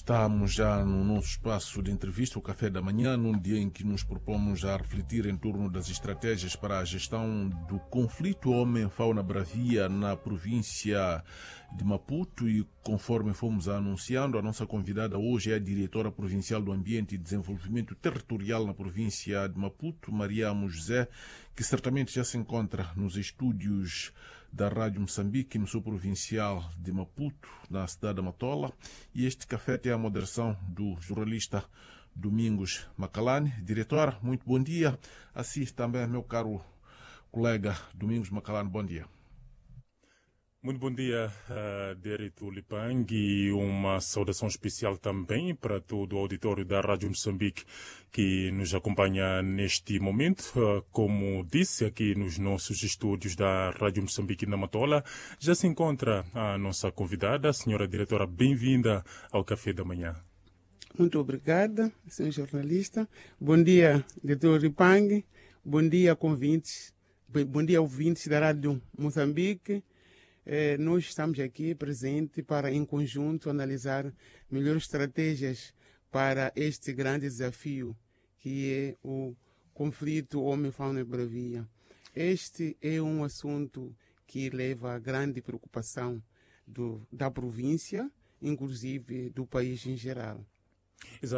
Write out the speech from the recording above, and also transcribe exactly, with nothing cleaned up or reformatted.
Estamos já no nosso espaço de entrevista, o Café da Manhã, num dia em que nos propomos a refletir em torno das estratégias para a gestão do conflito homem-fauna bravia na província de Maputo. E conforme fomos anunciando, a nossa convidada hoje é a diretora provincial do Ambiente e Desenvolvimento Territorial na província de Maputo, Mariamo José, que certamente já se encontra nos estúdios da Rádio Moçambique, no sul provincial de Maputo, na cidade de Matola. E este café tem a moderação do jornalista Domingos Macalane. Diretora, muito bom dia. Assim também, meu caro colega Domingos Macalane, bom dia. Muito bom dia, uh, Derito Lipang, e uma saudação especial também para todo o auditório da Rádio Moçambique que nos acompanha neste momento. Uh, como disse, aqui nos nossos estúdios da Rádio Moçambique na Matola, já se encontra a nossa convidada, a senhora diretora. Bem-vinda ao Café da Manhã. Muito obrigada, senhor jornalista. Bom dia, diretor Lipang. Bom dia, convintes. Bom dia, ouvintes da Rádio Moçambique. Eh, nós estamos aqui presentes para, em conjunto, analisar melhores estratégias para este grande desafio, que é o conflito homem-fauna-bravia. Este é um assunto que leva a grande preocupação do, da província, inclusive do país em geral.